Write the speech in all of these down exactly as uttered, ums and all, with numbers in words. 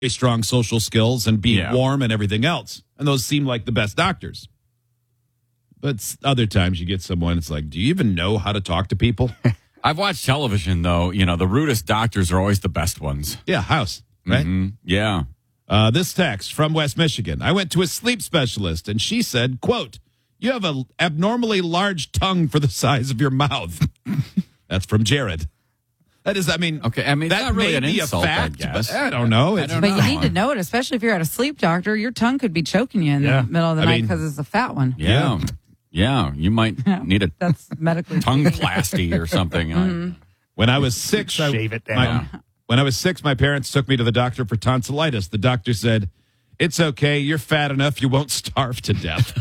strong social skills and being Yeah. warm and everything else. And those seem like the best doctors. But s- other times you get someone, it's like, do you even know how to talk to people? I've watched television, though. You know, the rudest doctors are always the best ones. Yeah, House, right? Mhm. Yeah. Uh, this text from West Michigan. I went to a sleep specialist and she said, quote, you have an abnormally large tongue for the size of your mouth. That's from Jared. That is, I mean, Okay, I mean, that it's not really may an be insult, a I fact, guess. but I don't know. I It's, don't But you know. need to know it, especially if you're at a sleep doctor. Your tongue could be choking you in Yeah. the middle of the I night mean- because it's a fat one. Yeah. Yeah. You might need a That's medically tongue speaking. plasty or something. When I was six, I, Shave it down. my- when I was six, my parents took me to the doctor for tonsillitis. The doctor said, it's okay. You're fat enough. You won't starve to death.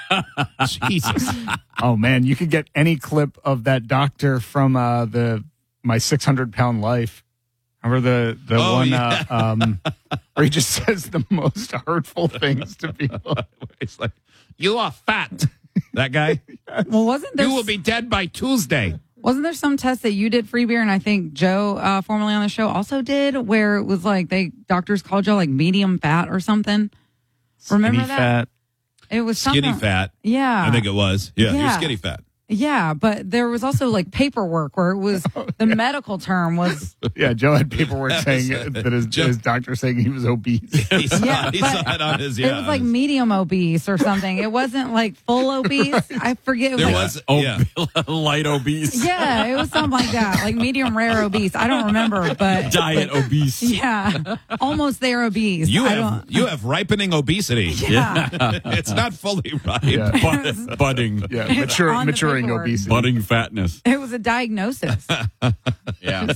Jesus. Oh man, you could get any clip of that doctor from uh, the My six hundred Pound Life. Remember the the Oh, one yeah. uh, um, where he just says the most hurtful things to people. It's like, you are fat. That guy. Well, wasn't there You will be dead by Tuesday. wasn't there some test that you did free beer and I think Joe, uh, formerly on the show, also did where it was like they doctors called you like medium fat or something? Remember Skinny that? fat. It was Skinny something- fat. Yeah, I think it was. Yeah, you're Yeah. skinny fat. Yeah, but there was also like paperwork where it was the medical term was Yeah, Joe had paperwork saying was, uh, that his, Joe- his doctor saying he was obese. He saw, Yeah, he but saw it on his, it yeah. was like on his- medium obese or something. It wasn't like full obese. I forget. It was There like, was, Oh, yeah. light obese. yeah, it was something like that, like medium rare obese. I don't remember, but Diet obese. yeah, almost there obese. You I have don't, you have ripening obesity. yeah. It's not fully ripe. Yeah, Bud- budding. yeah, mature, On the maturing paperwork. obesity. Budding fatness. It was a diagnosis. Yeah.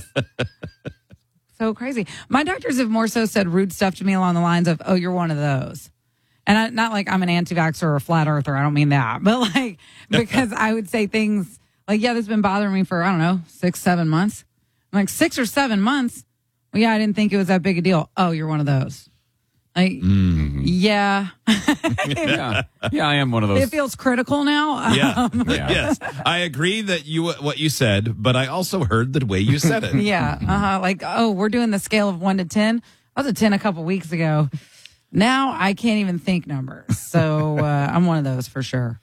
So crazy. My doctors have more so said rude stuff to me along the lines of, "Oh, you're one of those." And I, not like I'm an anti-vaxxer or a flat earther. I don't mean that. But like, because I would say things like, yeah, this has been bothering me for, I don't know, six, seven months. I'm like, six or seven months? Well, yeah, I didn't think it was that big a deal. Oh, you're one of those. Like, yeah. Yeah. Yeah, I am one of those. It feels critical now. Yeah. Um, Yeah. Yes. I agree that you what you said, but I also heard the way you said it. yeah. Uh-huh. Like, oh, we're doing the scale of one to ten. I was a ten a couple weeks ago. Now I can't even think numbers. So uh, I'm one of those for sure.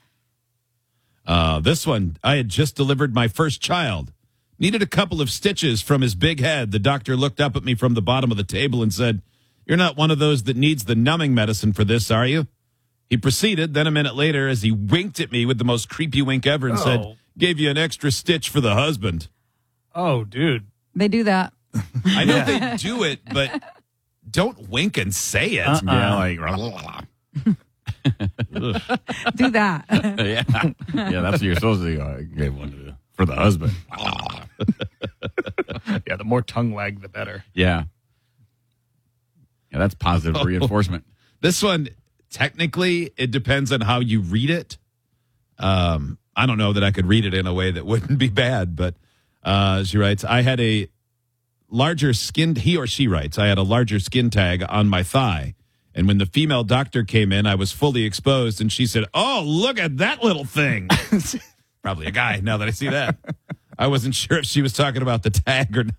Uh, this one, I had just delivered my first child. Needed a couple of stitches from his big head. The doctor looked up at me from the bottom of the table and said, you're not one of those that needs the numbing medicine for this, are you? He proceeded, then a minute later, as he winked at me with the most creepy wink ever and Oh. said, gave you an extra stitch for the husband. Oh, dude. They do that. I know they do it, but don't wink and say it. Uh-uh. Yeah, like, Do that. yeah. Yeah, that's what you're supposed to do. I gave one to the, for the husband. Yeah, the more tongue wag, the better. Yeah. Yeah, that's positive reinforcement. This one, technically, it depends on how you read it. Um, I don't know that I could read it in a way that wouldn't be bad, but uh, she writes, I had a larger skin, he or she writes, I had a larger skin tag on my thigh. And when the female doctor came in, I was fully exposed. And she said, oh, look at that little thing. Probably a guy, now that I see that. I wasn't sure if she was talking about the tag or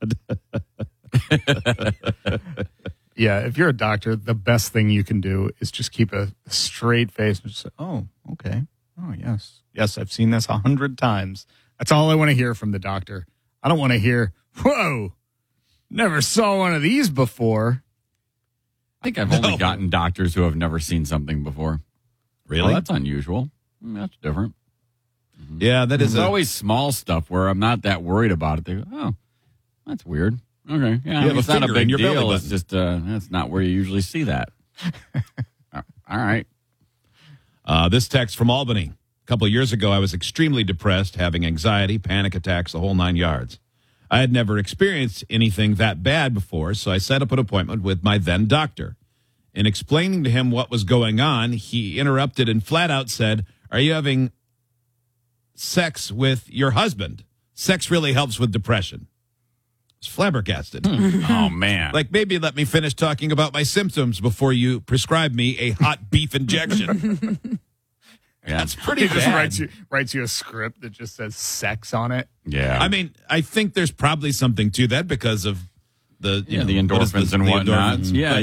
not. Yeah, if you're a doctor, the best thing you can do is just keep a straight face and just say, oh, okay. Oh, yes. Yes, I've seen this a hundred times. That's all I want to hear from the doctor. I don't want to hear, whoa, never saw one of these before. I think I've only No. gotten doctors who have never seen something before. Really? Well, that's unusual. Mm, That's different. Yeah, that is There's a, always small stuff where I'm not that worried about it. They go, oh, that's weird. Okay. Yeah, I have mean, a it's not a finger in big your belly deal. It's button. just, uh, that's not where you usually see that. Uh, All right. Uh, this text from Albany. A couple of years ago, I was extremely depressed, having anxiety, panic attacks, the whole nine yards. I had never experienced anything that bad before, so I set up an appointment with my then doctor. In explaining to him what was going on, he interrupted and flat out said, are you having sex with your husband? Sex really helps with depression. I was flabbergasted. Oh, man. Like, maybe let me finish talking about my symptoms before you prescribe me a hot beef injection. yeah. That's pretty He just bad. writes you, writes you a script that just says sex on it. Yeah. I mean, I think there's probably something to that because of the you Yeah, know the what is endorphins this- and the whatnot. endorphins. Yeah,